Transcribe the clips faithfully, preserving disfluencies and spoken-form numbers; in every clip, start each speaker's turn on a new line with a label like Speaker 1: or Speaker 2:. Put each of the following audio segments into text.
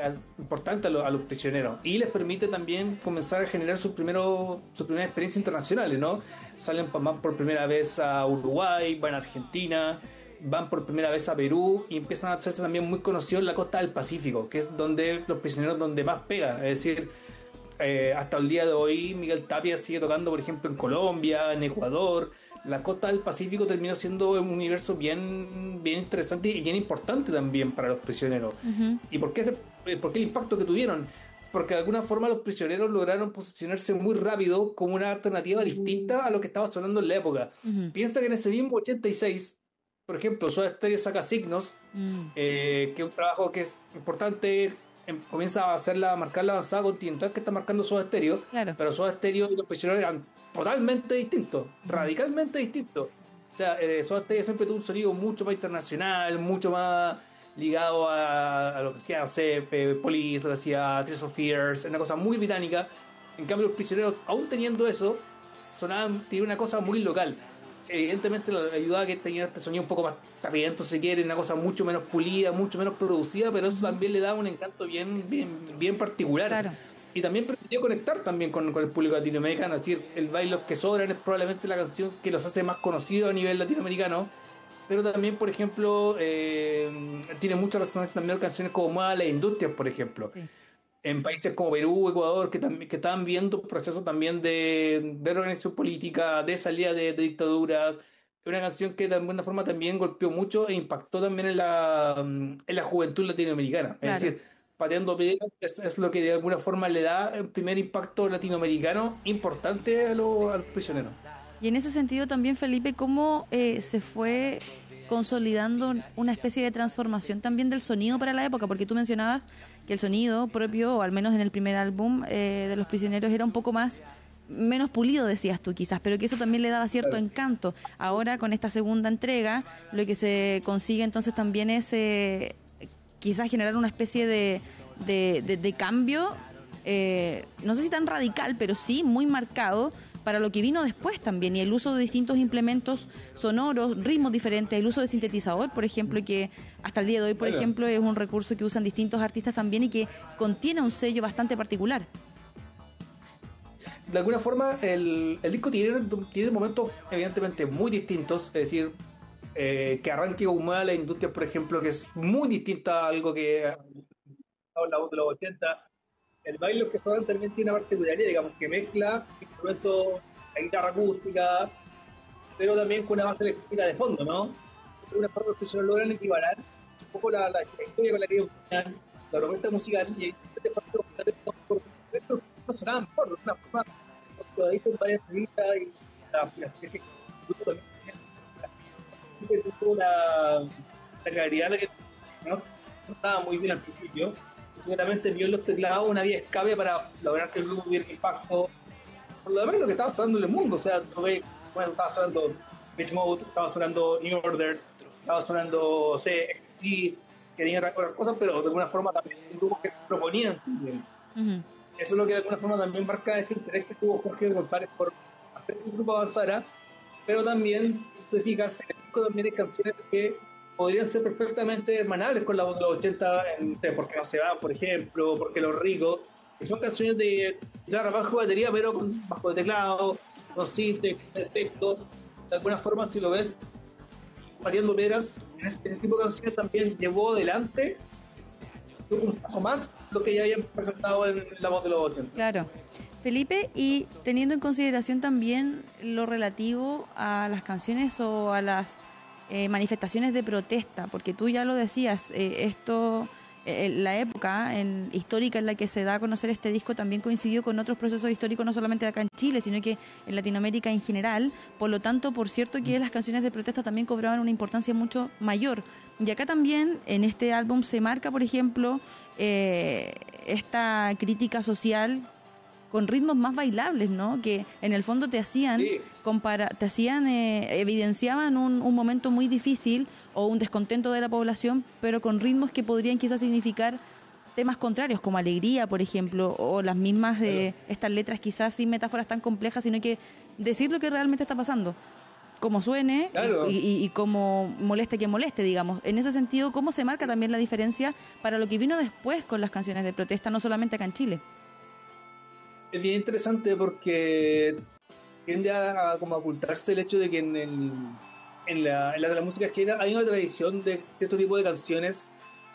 Speaker 1: al- importante a, lo- a los prisioneros y les permite también comenzar a generar sus primeros sus primeras experiencias internacionales, ¿no? Salen pa- van por primera vez a Uruguay, van a Argentina, van por primera vez a Perú y empiezan a hacerse también muy conocidos en la costa del Pacífico, que es donde los prisioneros donde más pega, es decir, eh, hasta el día de hoy Miguel Tapia sigue tocando, por ejemplo, en Colombia, en Ecuador. La costa del Pacífico terminó siendo un universo bien, bien interesante y bien importante también para los prisioneros.
Speaker 2: Ujú.
Speaker 1: ¿Y por qué, ese- eh, por qué el impacto que tuvieron? Porque de alguna forma los prisioneros lograron posicionarse muy rápido como una alternativa distinta a lo que estaba sonando en la época.
Speaker 2: Ujú.
Speaker 1: Piensa que en ese mismo ochenta y seis, por ejemplo, Soda Stereo saca Signos,
Speaker 2: Mm.
Speaker 1: eh, que es un trabajo que es importante, em- comienza a hacer la, a marcar la avanzada continental que está marcando Soda Stereo,
Speaker 2: Claro.
Speaker 1: pero Soda Stereo y los prisioneros eran totalmente distintos,
Speaker 2: Ujú.
Speaker 1: radicalmente distintos. O sea, eh, Soda Stereo siempre tuvo un sonido mucho más internacional, mucho más ligado a, a lo que hacía, no sé, eh, Police, lo que hacía Tears of Fears, una cosa muy británica. En cambio, los prisioneros, aún teniendo eso, sonaban, tiene una cosa muy local. Evidentemente le ayudaba a que tenía este sonido un poco más tapiento, si quiere, una cosa mucho menos pulida, mucho menos producida, pero eso también le daba un encanto bien, bien, bien particular.
Speaker 2: Claro.
Speaker 1: Y también permitió conectar también con, con el público latinoamericano. Es decir, el baile que sobran es probablemente la canción que los hace más conocidos a nivel latinoamericano. Pero también, por ejemplo, eh, tiene mucha resonancia también canciones como Mueva las Industrias, por ejemplo.
Speaker 2: Sí.
Speaker 1: En países como Perú, Ecuador, que, también que estaban viendo procesos también de, de reorganización política, de salida de, de dictaduras. Es una canción que de alguna forma también golpeó mucho e impactó también en la, en la juventud latinoamericana. Es
Speaker 2: Claro.
Speaker 1: decir, Pateando Piedras es, es lo que de alguna forma le da el primer impacto latinoamericano importante a, los- a los prisioneros.
Speaker 2: Y en ese sentido también, Felipe, ¿cómo eh, se fue consolidando una especie de transformación también del sonido para la época? Porque tú mencionabas que el sonido propio, o al menos en el primer álbum eh, de Los Prisioneros, era un poco más menos pulido, decías tú quizás, pero que eso también le daba cierto encanto. Ahora con esta segunda entrega, lo que se consigue entonces también es eh, quizás generar una especie de, de, de, de cambio, eh, no sé si tan radical, pero sí muy marcado para lo que vino después también, y el uso de distintos implementos sonoros, ritmos diferentes, el uso de sintetizador, por ejemplo, que hasta el día de hoy, por
Speaker 1: Claro.
Speaker 2: ejemplo, es un recurso que usan distintos artistas también y que contiene un sello bastante particular.
Speaker 1: De alguna forma, el, el disco tiene, tiene momentos evidentemente muy distintos, es decir, eh, que arranque con Mueva la Industria, por ejemplo, que es muy distinta a algo que ha la voz de los ochenta. El baile que suena también tiene una particularidad, digamos, que mezcla instrumentos, la guitarra acústica, pero también con una base electrónica de fondo, ¿no? De alguna forma que se logran equiparar un poco la, la historia con la que ellos tenían, la propuesta musical, y este partido por esto no sonaban mejor, de una forma lo hizo en varias revistas y la la- incluso también siempre tuvo la, la claridad de que no, no estaba muy bien al principio. Seguramente vio en los teclados una vía escape para lograr que el grupo tuviera impacto. Por lo demás, lo que estaba sonando en el mundo, o sea, tú ves, bueno, estaba sonando Beach Mode, estaba sonando New Order, estaba sonando, no sé, X T, que tenía otras cosas, pero de alguna forma también un grupo que proponían también.
Speaker 2: Uh-huh.
Speaker 1: Eso es lo que de alguna forma también marca este interés que tuvo Jorge González por hacer que el grupo avanzara, pero también, si te fijas, en el disco también hay canciones que podrían ser perfectamente hermanables con la voz de los ochenta, en, no sé, Porque no se va, por ejemplo, Porque los ricos, que son canciones de guitarra, bajo, batería, pero con bajo de teclado, con sintes, efectos. De alguna forma, si lo ves, Pateando Piedras, en este tipo de canciones también llevó adelante un paso más lo que ya habían presentado en la voz de los ochenta.
Speaker 2: Claro. Felipe, y teniendo en consideración también lo relativo a las canciones o a las eh, manifestaciones de protesta, porque tú ya lo decías, eh, esto, eh, la época en, histórica en la que se da a conocer este disco también coincidió con otros procesos históricos, no solamente acá en Chile, sino que en Latinoamérica en general. Por lo tanto, por cierto que las canciones de protesta también cobraban una importancia mucho mayor. Y acá también, en este álbum, se marca, por ejemplo, eh, esta crítica social con ritmos más bailables, ¿no? Que en el fondo te hacían,
Speaker 1: Sí.
Speaker 2: compara, te hacían, eh, evidenciaban un, un momento muy difícil o un descontento de la población, pero con ritmos que podrían quizás significar temas contrarios, como alegría, por ejemplo, o las mismas de estas letras quizás sin metáforas tan complejas, sino que decir lo que realmente está pasando. Como suene
Speaker 1: Claro.
Speaker 2: y, y, y como moleste que moleste, digamos. En ese sentido, ¿cómo se marca también la diferencia para lo que vino después con las canciones de protesta, no solamente acá en Chile?
Speaker 1: Es bien interesante porque tiende a, a como a ocultarse el hecho de que en, el, en, la, en la, de la música chilena hay una tradición de este tipo de canciones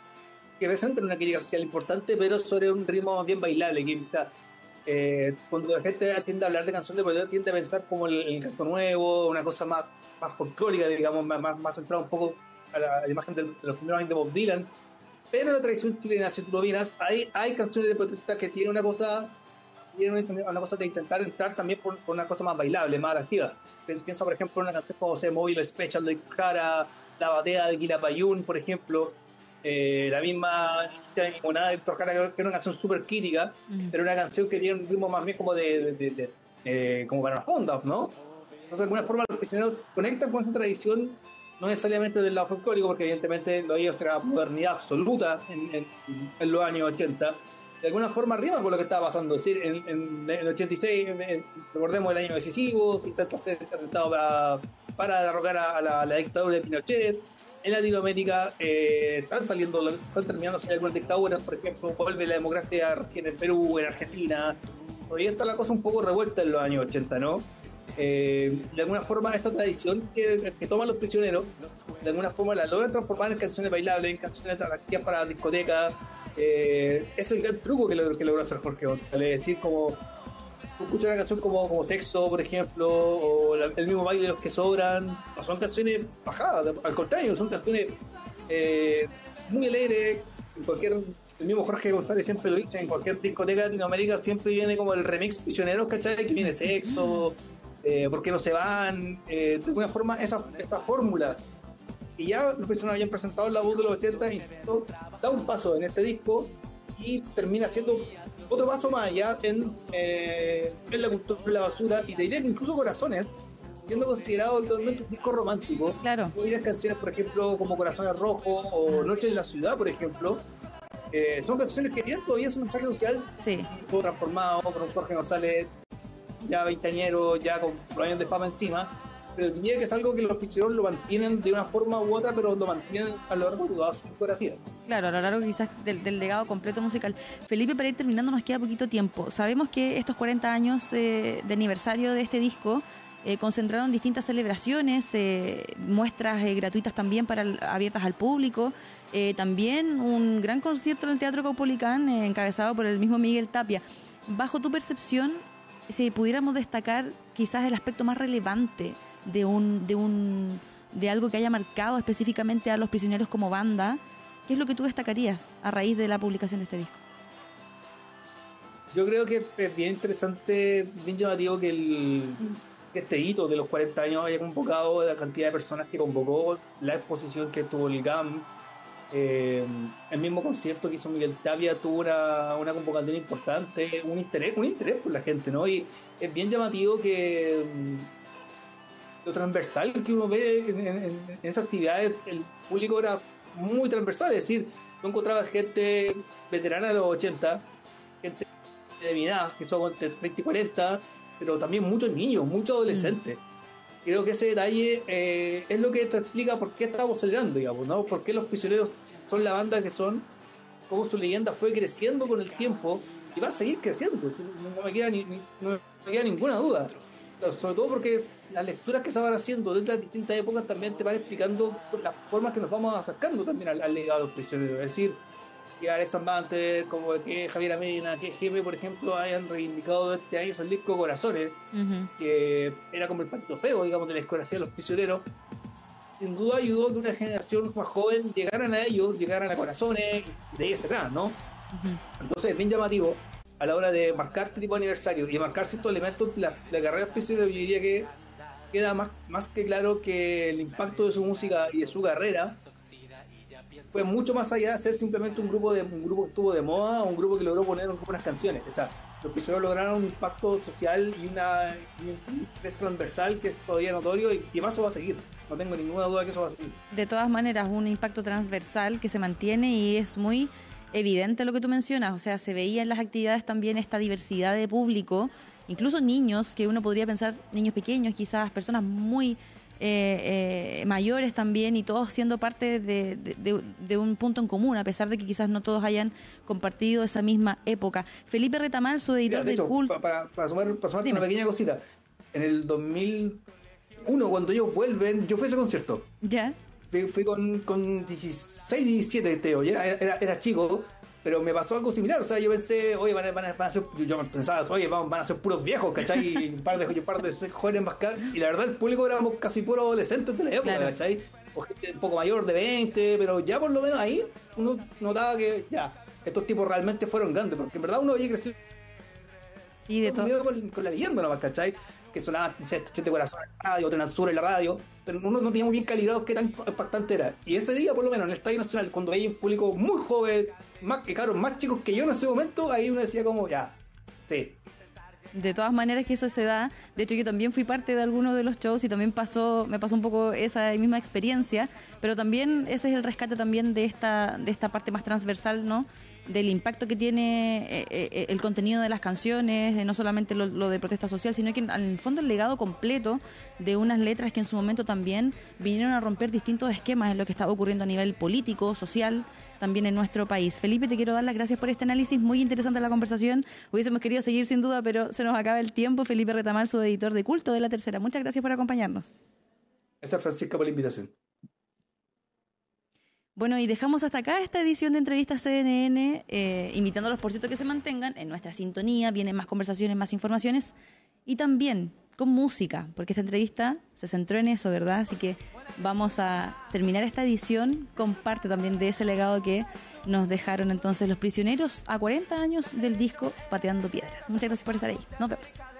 Speaker 1: que presentan una crítica social importante, pero sobre un ritmo más bien bailable. Que, o sea, eh, cuando la gente tiende a hablar de canciones de protesta, tiende a pensar como el, el canto nuevo, una cosa más, más folclórica, digamos, más, más, más centrada un poco a la, a la imagen de, de los primeros años de Bob Dylan. Pero en la tradición chilena, si tú lo miras, hay, hay canciones de protesta que tienen una cosa tiene una, una cosa de intentar entrar también por, por una cosa más bailable, más activa. Piensa, por ejemplo, en una canción como se Mobile Special de Jara, La Batea de Quilapayún, por ejemplo, eh, la misma Limonada de Héctor Jara, que era una canción súper crítica, uh-huh. pero una canción que tiene un ritmo más bien como de, de, de, de eh, como para las ondas, ¿no? Entonces, de alguna forma, los prisioneros conectan con esta tradición, no necesariamente del lado folclórico, porque evidentemente lo de ellos era modernidad absoluta en, en, en los años ochenta. De alguna forma rima con lo que estaba pasando. Es decir, en, en, en el ochenta y seis, en, en, recordemos el año decisivo, se intenta hacer atentado para, para derrocar a, a, la, a la dictadura de Pinochet. En Latinoamérica eh, están saliendo, están terminando algunas dictaduras, por ejemplo, vuelve la democracia recién en Perú, en Argentina. Todavía está la cosa un poco revuelta en los años ochenta, ¿no? Eh, de alguna forma, esta tradición que, que toman los prisioneros, de alguna forma la logran transformar en canciones bailables, en canciones atractivas para la discoteca. Eh, es el gran truco que, lo, que logró hacer Jorge González, es decir, como tú escuchas una canción como, como Sexo, por ejemplo, o la, el mismo Baile de los que sobran, no son canciones bajadas, al contrario, son canciones eh, muy alegres. En cualquier, el mismo Jorge González siempre lo dice, en cualquier discoteca de Latinoamérica siempre viene como el remix Prisioneros, ¿cachai? Que viene Sexo, eh, ¿por qué no se van? Eh, de alguna forma, esa, esta fórmula. Y ya los personajes habían presentado la voz de los ochenta y esto da un paso en este disco y termina siendo otro paso más allá en, eh, en la cultura de la basura, y te diría que incluso Corazones, siendo considerado totalmente un disco romántico.
Speaker 2: Claro.
Speaker 1: Hay canciones, por ejemplo, como Corazones Rojos o Noche en la Ciudad, por ejemplo, eh, son canciones que tienen todavía su mensaje social,
Speaker 2: sí.
Speaker 1: todo transformado por un Jorge González ya veinteañero, ya con años de fama encima. Pero diría que es algo que los prisioneros lo mantienen de una forma u otra, pero lo mantienen a lo largo de toda su discografía.
Speaker 2: Claro, a lo largo quizás del, del legado completo musical. Felipe, para ir terminando nos queda poquito tiempo. Sabemos que estos cuarenta años eh, de aniversario de este disco eh, concentraron distintas celebraciones, eh, muestras eh, gratuitas también para abiertas al público, eh, también un gran concierto en el Teatro Caupolicán eh, encabezado por el mismo Miguel Tapia. Bajo tu percepción, si pudiéramos destacar quizás el aspecto más relevante de un de un de algo que haya marcado específicamente a Los Prisioneros como banda, ¿qué es lo que tú destacarías a raíz de la publicación de este disco?
Speaker 1: Yo creo que es bien interesante, bien llamativo que, el, que este hito de los cuarenta años haya convocado la cantidad de personas que convocó, la exposición que tuvo el G A M, eh, el mismo concierto que hizo Miguel Tapia tuvo una, una convocatoria importante, un interés, un interés por la gente, ¿no? Y es bien llamativo que lo transversal que uno ve en, en, en esas actividades, el público era muy transversal, es decir, yo encontraba gente veterana de los ochenta, gente de mi edad, que son entre treinta y cuarenta, pero también muchos niños, muchos adolescentes. Mm. Creo que ese detalle eh, es lo que te explica por qué estamos celebrando, digamos, ¿no? Por qué Los Prisioneros son la banda que son, cómo su leyenda fue creciendo con el tiempo y va a seguir creciendo, no me queda, ni, no me queda ninguna duda. Sobre todo porque las lecturas que se van haciendo desde las distintas épocas también te van explicando las formas que nos vamos acercando también al, al legado de Los Prisioneros. Es decir, que Alex Banter, como que Javier Amena, que Jefe, por ejemplo, hayan reivindicado este año el disco Corazones, uh-huh. que era como el pacto feo, digamos, de la discografía de Los Prisioneros. Sin duda ayudó a que una generación más joven llegaran a ellos, llegaran a Corazones, y de ahí se atrás, ¿no? Uh-huh. Entonces, bien llamativo a la hora de marcar este tipo de aniversario y de marcar ciertos elementos de la, de la carrera de Prisioneros. Yo diría que queda más, más que claro que el impacto de su música y de su carrera fue mucho más allá de ser simplemente un grupo de un grupo que estuvo de moda o un grupo que logró poner unas canciones. O sea, los Prisioneros lograron un impacto social y una y un interés transversal que es todavía notorio, y, y más eso va a seguir. No tengo ninguna duda que eso va a seguir.
Speaker 2: De todas maneras, un impacto transversal que se mantiene y es muy evidente lo que tú mencionas. O sea, se veía en las actividades también esta diversidad de público, incluso niños, que uno podría pensar, niños pequeños, quizás personas muy eh, eh, mayores también, y todos siendo parte de, de, de, de un punto en común, a pesar de que quizás no todos hayan compartido esa misma época. Felipe Retamal, su editor
Speaker 1: Mira, de
Speaker 2: de
Speaker 1: hecho,
Speaker 2: Culto.
Speaker 1: para, para, sumar, para sumarte
Speaker 2: Dime.
Speaker 1: una pequeña cosita, en el dos mil uno, cuando ellos vuelven, yo fui a ese concierto.
Speaker 2: ¿Ya?
Speaker 1: Fui, fui con, con dieciséis, diecisiete, creo, y era, era, era chico, pero me pasó algo similar. O sea, yo pensé, oye, van a, van a, van a ser, yo pensaba, oye, van, van a ser puros viejos, ¿cachai? Y un par de, un par de jóvenes más caros. Y la verdad, el público éramos casi puros adolescentes de la época,
Speaker 2: Claro.
Speaker 1: ¿cachai? O gente un poco mayor, de veinte, pero ya por lo menos ahí uno notaba que ya, estos tipos realmente fueron grandes, porque en verdad uno había crecido
Speaker 2: Sí, de todo.
Speaker 1: medio con, con la leyenda nomás, ¿cachai? Que sonaba, no sé, Chete Corazón en la radio, Tren Sur en la radio, pero uno no tenía muy bien calibrado qué tan impactante era. Y ese día, por lo menos, en el Estadio Nacional, cuando veía un público muy joven, más que claro, más chicos que yo en ese momento, ahí uno decía como, ya, sí.
Speaker 2: De todas maneras que eso se da. De hecho, yo también fui parte de algunos de los shows y también pasó, me pasó un poco esa misma experiencia, pero también ese es el rescate también de esta, de esta parte más transversal, ¿no? Del impacto que tiene eh, eh, el contenido de las canciones, eh, no solamente lo, lo de protesta social, sino que en el fondo el legado completo de unas letras que en su momento también vinieron a romper distintos esquemas en lo que estaba ocurriendo a nivel político, social, también en nuestro país. Felipe, te quiero dar las gracias por este análisis, muy interesante la conversación. Hubiésemos querido seguir sin duda, pero se nos acaba el tiempo. Felipe Retamal, su editor de Culto de La Tercera. Muchas gracias por acompañarnos.
Speaker 1: Gracias, Francisca, por la invitación.
Speaker 2: Bueno, y dejamos hasta acá esta edición de Entrevistas C N N, eh, invitándolos, por cierto, que se mantengan en nuestra sintonía. Vienen más conversaciones, más informaciones y también con música, porque esta entrevista se centró en eso, ¿verdad? Así que vamos a terminar esta edición con parte también de ese legado que nos dejaron entonces Los Prisioneros a cuarenta años del disco Pateando Piedras. Muchas gracias por estar ahí. Nos vemos.